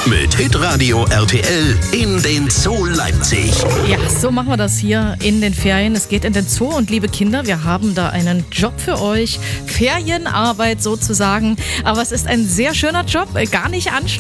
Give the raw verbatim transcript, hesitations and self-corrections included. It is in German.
Mit Hitradio R T L in den Zoo Leipzig. Ja, so machen wir das hier in den Ferien. Es geht in den Zoo und liebe Kinder, wir haben da einen Job für euch. Ferienarbeit sozusagen. Aber es ist ein sehr schöner Job, gar nicht anstrengend.